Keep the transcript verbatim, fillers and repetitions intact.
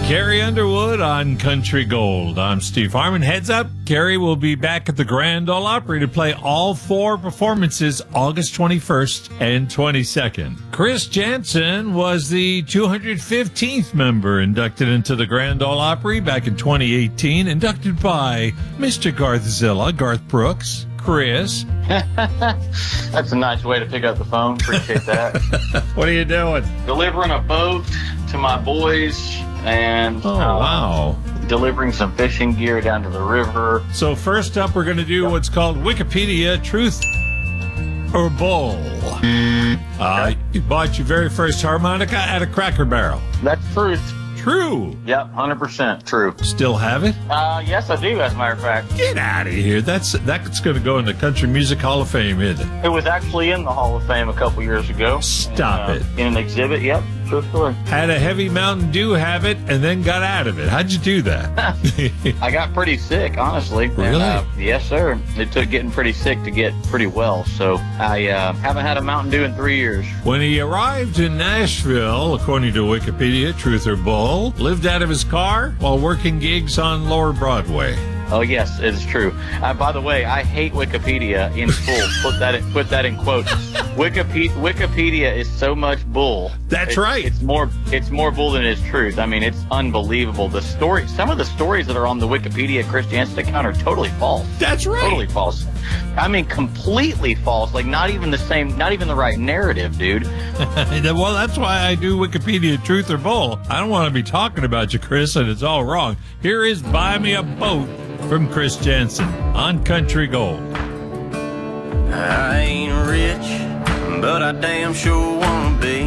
Carrie Underwood on Country Gold. I'm Steve Harmon. Heads up, Carrie will be back at the Grand Ole Opry to play all four performances August twenty-first and twenty-second. Chris Janson was the two hundred fifteenth member inducted into the Grand Ole Opry back in twenty eighteen, inducted by Mister Garthzilla, Garth Brooks. Chris. That's a nice way to pick up the phone. Appreciate that. What are you doing? Delivering a boat to my boys and oh, uh, wow. delivering some fishing gear down to the river. So first up, we're going to do what's called Wikipedia Truth or Bull. Uh, you bought your very first harmonica at a Cracker Barrel. That's truth. True. Yep, one hundred percent true. Still have it? Uh, yes, I do, as a matter of fact. Get out of here. That's that's going to go in the Country Music Hall of Fame, isn't it? It was actually in the Hall of Fame a couple years ago. Stop and, uh, it. In an exhibit, yep. True story. Had a heavy Mountain Dew habit and then got out of it. How'd you do that? I got pretty sick, honestly. Really? And, uh, yes, sir. It took getting pretty sick to get pretty well. So I uh, haven't had a Mountain Dew in three years. When he arrived in Nashville, according to Wikipedia, Truth or Bull, lived out of his car while working gigs on Lower Broadway. Oh yes, it is true. Uh, by the way, I hate Wikipedia in full. Put that in, put that in quotes. Wikipedia, Wikipedia is so much bull. That's it's, right. It's more it's more bull than it's truth. I mean, it's unbelievable. The story, some of the stories that are on the Wikipedia Chris Janson account are totally false. That's right. Totally false. I mean, completely false. Like not even the same, not even the right narrative, dude. Well, that's why I do Wikipedia Truth or Bull. I don't want to be talking about you, Chris, and it's all wrong. Here is Buy Me a Boat from Chris Janson on Country Gold. I ain't rich, but I damn sure wanna be.